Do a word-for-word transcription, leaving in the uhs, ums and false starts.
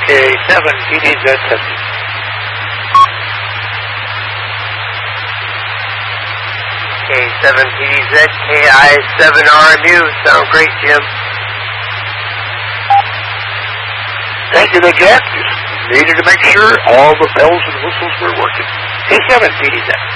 K seven P D Z testing. K seven P D Z, K I seven R M U. Sound great, Jim. Thank you, the Jack. Just needed to make sure all the bells and whistles were working. K seven P D Z.